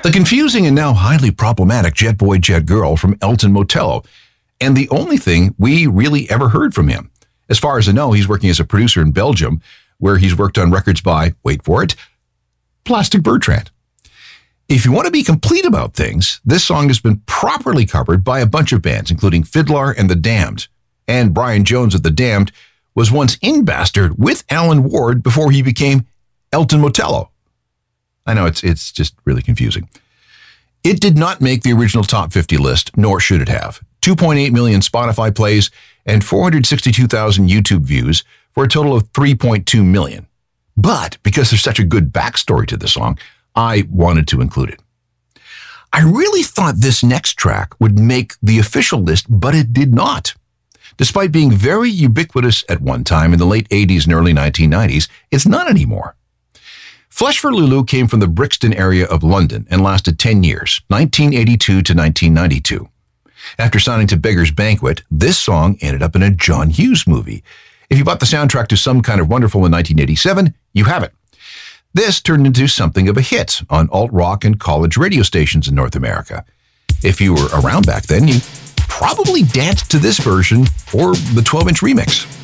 The confusing and now highly problematic Jet Boy, Jet Girl from Elton Motello, and the only thing we really ever heard from him. As far as I know, he's working as a producer in Belgium, where he's worked on records by, wait for it, Plastic Bertrand. If you want to be complete about things, this song has been properly covered by a bunch of bands, including Fiddler and The Damned. And Brian Jones of The Damned was once in Bastard with Alan Ward before he became Elton Motello. I know it's just really confusing. It did not make the original top 50 list, nor should it have. 2.8 million Spotify plays and 462,000 YouTube views for a total of 3.2 million. But because there's such a good backstory to the song, I wanted to include it. I really thought this next track would make the official list, but it did not. Despite being very ubiquitous at one time in the late 80s and early 1990s, it's not anymore. Flesh for Lulu came from the Brixton area of London and lasted 10 years, 1982 to 1992. After signing to Beggar's Banquet, this song ended up in a John Hughes movie. If you bought the soundtrack to Some Kind of Wonderful in 1987, you have it. This turned into something of a hit on alt-rock and college radio stations in North America. If you were around back then, you probably danced to this version or the 12-inch remix.